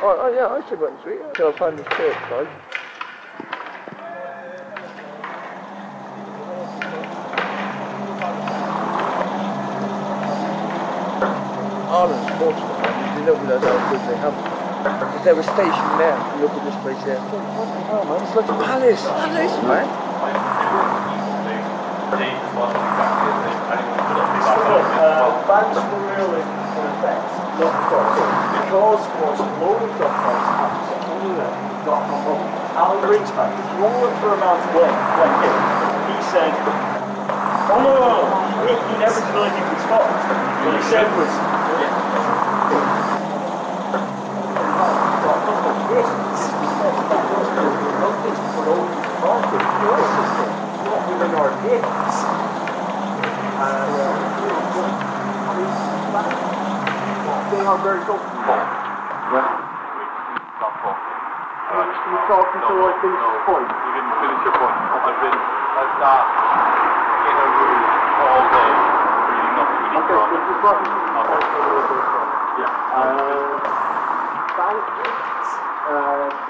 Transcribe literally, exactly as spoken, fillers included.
Oh, oh yeah, I still went to it until I found this church, right? Ireland's fortunate, man. You don't realise how good they have. If they were stationed there, look at this place here. Oh, man, it's like a palace. Palace, man. Uh, banks were really, in effect, not crossed. Because was loaded up not from home. Alan Greenspan was rolling for a man's way, like him. He said, oh no, no, no, he, he never believed he could stop. What he said was, not within our gates. They are very comfortable. Yeah. Can you talk until I finish the point? You didn't finish your point. I've been at that in a room all day reading up to Okay, so just let me Okay. Yeah. Uh, bank, uh,